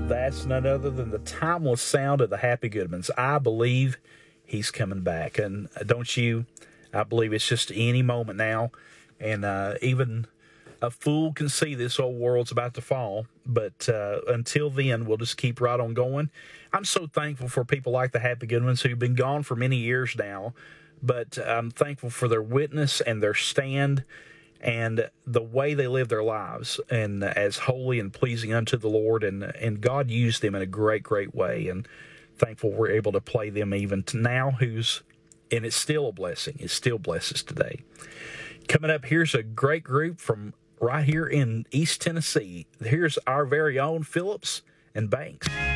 That's none other than the timeless sound of the Happy Goodmans. I believe he's coming back. And don't you? I believe it's just any moment now. And even a fool can see this old world's about to fall. But until then, we'll just keep right on going. I'm so thankful for people like the Happy Goodmans who've been gone for many years now. But I'm thankful for their witness and their stand and the way they live their lives and as holy and pleasing unto the Lord. And God used them in a great, great way. And thankful we're able to play them even to now, and it's still a blessing. It still blesses today. Coming up, here's a great group from right here in East Tennessee. Here's our very own Phillips and Banks.